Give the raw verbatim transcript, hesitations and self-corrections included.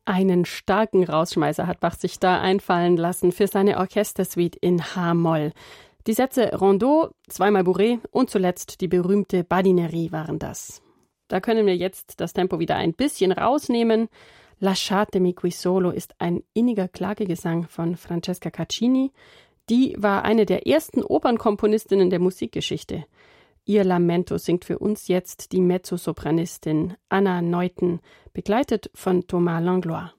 Einen starken Rausschmeißer hat Bach sich da einfallen lassen für seine Orchestersuite in H-Moll. Die Sätze Rondeau, zweimal Bourrée und zuletzt die berühmte Badinerie waren das. Da können wir jetzt das Tempo wieder ein bisschen rausnehmen. Lasciatemi qui solo ist ein inniger Klagegesang von Francesca Caccini. Die war eine der ersten Opernkomponistinnen der Musikgeschichte. Ihr Lamento singt für uns jetzt die Mezzosopranistin Anna Neuten, begleitet von Thomas Langlois.